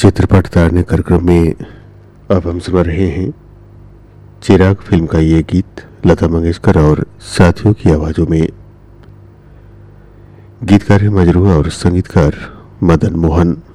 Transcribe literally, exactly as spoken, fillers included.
चित्रपट तारने कार्यक्रम में अब हम सुन रहे हैं चिराग फिल्म का ये गीत लता मंगेशकर और साथियों की आवाज़ों में। गीतकार है मजरूह और संगीतकार मदन मोहन।